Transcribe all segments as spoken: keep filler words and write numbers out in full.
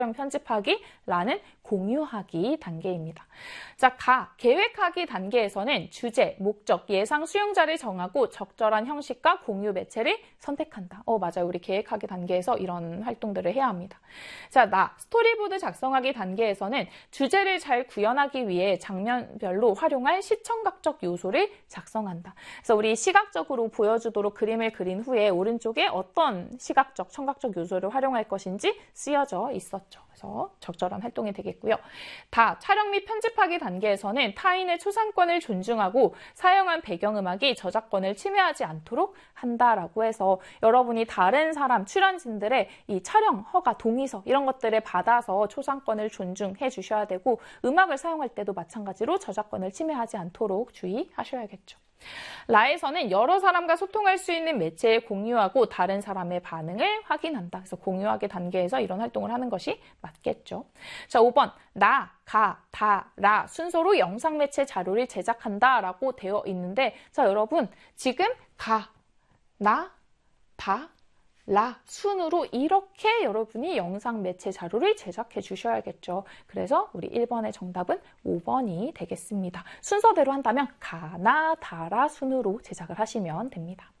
편집하기라는 공유하기 단계입니다. 자, 가, 계획하기 단계에서는 주제, 목적, 예상 수용자를 정하고 적절한 형식과 공유 매체를 선택한다. 어, 맞아요. 우리 계획하기 단계에서 이런 활동들을 해야 합니다. 자, 나, 스토리보드 작성하기 단계에서는 주제를 잘 구현하기 위해 장면별로 활용할 시청각적 요소를 작성한다. 그래서 우리 시각적으로 보여주도록 그림을 그린 후에 오른쪽에 어떤 시각적, 청각적 요소를 활용할 것인지 쓰여져 있었죠. 그래서 적절한 활동이 되겠고요. 다, 촬영 및 편집하기 단계에서는 타인의 초상권을 존중하고 사용한 배경음악이 저작권을 침해하지 않도록 한다라고 해서 여러분이 다른 사람, 출연진들의 이 촬영, 허가, 동의서 이런 것들을 받아서 초상권을 존중해 주셔야 되고 음악을 사용할 때도 마찬가지로 저작권을 침해하지 않도록 주의하셔야겠죠. 라에서는 여러 사람과 소통할 수 있는 매체에 공유하고 다른 사람의 반응을 확인한다. 그래서 공유하기 단계에서 이런 활동을 하는 것이 맞겠죠. 자, 오 번. 나, 가, 다, 라 순서로 영상 매체 자료를 제작한다 라고 되어 있는데 자, 여러분 지금 가, 나, 다, 라 순으로 이렇게 여러분이 영상 매체 자료를 제작해 주셔야겠죠. 그래서 우리 일 번의 정답은 오 번이 되겠습니다. 순서대로 한다면 가나 다라 순으로 제작을 하시면 됩니다.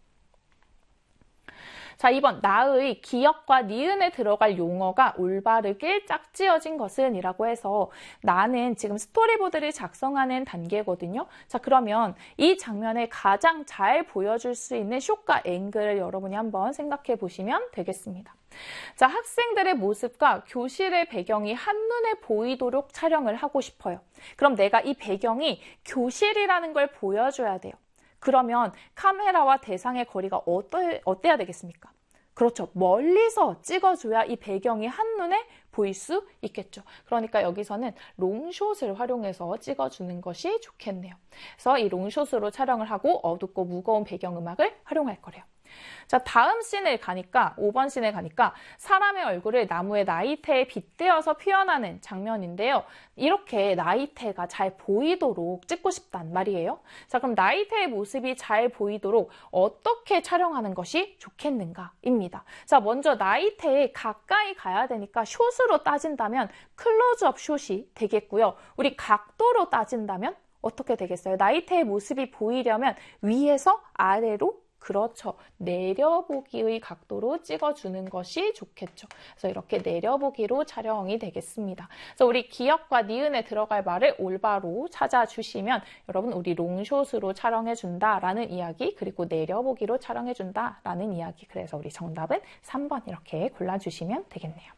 자, 이 번. 나의 기역과 니은에 들어갈 용어가 올바르게 짝지어진 것은 이라고 해서 나는 지금 스토리보드를 작성하는 단계거든요. 자, 그러면 이 장면을 가장 잘 보여줄 수 있는 숏과 앵글을 여러분이 한번 생각해 보시면 되겠습니다. 자, 학생들의 모습과 교실의 배경이 한눈에 보이도록 촬영을 하고 싶어요. 그럼 내가 이 배경이 교실이라는 걸 보여줘야 돼요. 그러면 카메라와 대상의 거리가 어떠, 어때야 되겠습니까? 그렇죠. 멀리서 찍어줘야 이 배경이 한눈에 보일 수 있겠죠. 그러니까 여기서는 롱숏을 활용해서 찍어주는 것이 좋겠네요. 그래서 이 롱숏으로 촬영을 하고 어둡고 무거운 배경음악을 활용할 거래요. 자, 다음 씬을 가니까 오 번 씬을 가니까 사람의 얼굴을 나무의 나이테에 빗대어서 표현하는 장면인데요. 이렇게 나이테가 잘 보이도록 찍고 싶단 말이에요. 자, 그럼 나이테의 모습이 잘 보이도록 어떻게 촬영하는 것이 좋겠는가입니다. 자, 먼저 나이테에 가까이 가야 되니까 숏으로 따진다면 클로즈업 숏이 되겠고요. 우리 각도로 따진다면 어떻게 되겠어요? 나이테의 모습이 보이려면 위에서 아래로 그렇죠. 내려보기의 각도로 찍어주는 것이 좋겠죠. 그래서 이렇게 내려보기로 촬영이 되겠습니다. 그래서 우리 기역과 니은에 들어갈 말을 올바로 찾아주시면 여러분 우리 롱숏으로 촬영해준다라는 이야기 그리고 내려보기로 촬영해준다라는 이야기 그래서 우리 정답은 삼 번 이렇게 골라주시면 되겠네요.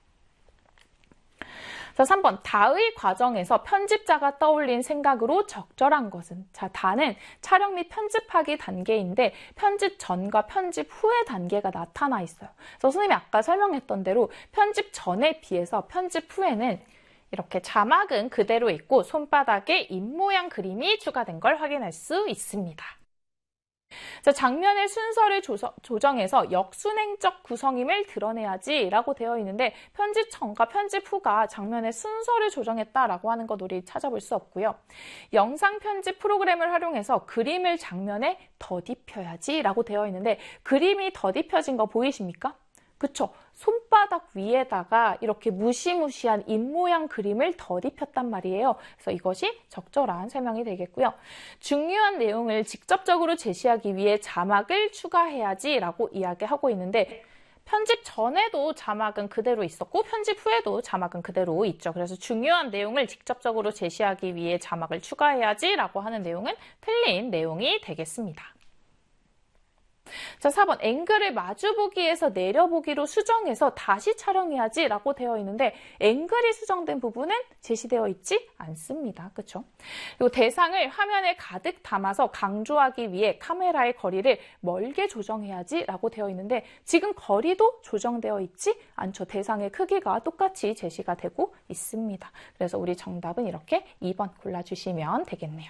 자, 삼 번. 다의 과정에서 편집자가 떠올린 생각으로 적절한 것은? 자, 다는 촬영 및 편집하기 단계인데 편집 전과 편집 후의 단계가 나타나 있어요. 그래서 선생님이 아까 설명했던 대로 편집 전에 비해서 편집 후에는 이렇게 자막은 그대로 있고 손바닥에 입모양 그림이 추가된 걸 확인할 수 있습니다. 자, 장면의 순서를 조서, 조정해서 역순행적 구성임을 드러내야지 라고 되어 있는데 편집 전과 편집 후가 장면의 순서를 조정했다라고 하는 것 우리 찾아볼 수 없고요. 영상 편집 프로그램을 활용해서 그림을 장면에 더딥혀야지 라고 되어 있는데 그림이 더딥혀진 거 보이십니까? 그쵸? 손바닥 위에다가 이렇게 무시무시한 입모양 그림을 더딥혔단 말이에요. 그래서 이것이 적절한 설명이 되겠고요. 중요한 내용을 직접적으로 제시하기 위해 자막을 추가해야지 라고 이야기하고 있는데 편집 전에도 자막은 그대로 있었고 편집 후에도 자막은 그대로 있죠. 그래서 중요한 내용을 직접적으로 제시하기 위해 자막을 추가해야지 라고 하는 내용은 틀린 내용이 되겠습니다. 자, 사 번. 앵글을 마주보기에서 내려보기로 수정해서 다시 촬영해야지 라고 되어 있는데 앵글이 수정된 부분은 제시되어 있지 않습니다. 그렇죠? 그리고 대상을 화면에 가득 담아서 강조하기 위해 카메라의 거리를 멀게 조정해야지 라고 되어 있는데 지금 거리도 조정되어 있지 않죠. 대상의 크기가 똑같이 제시가 되고 있습니다. 그래서 우리 정답은 이렇게 이 번 골라주시면 되겠네요.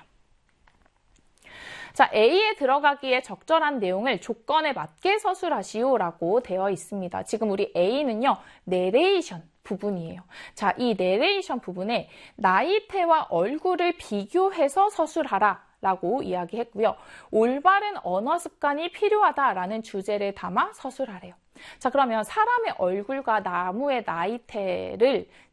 자, A에 들어가기에 적절한 내용을 조건에 맞게 서술하시오 라고 되어 있습니다. 지금 우리 A는요, 내레이션 부분이에요. 자, 이 내레이션 부분에 나이테와 얼굴을 비교해서 서술하라 라고 이야기했고요. 올바른 언어 습관이 필요하다라는 주제를 담아 서술하래요. 자, 그러면 사람의 얼굴과 나무의 나이테를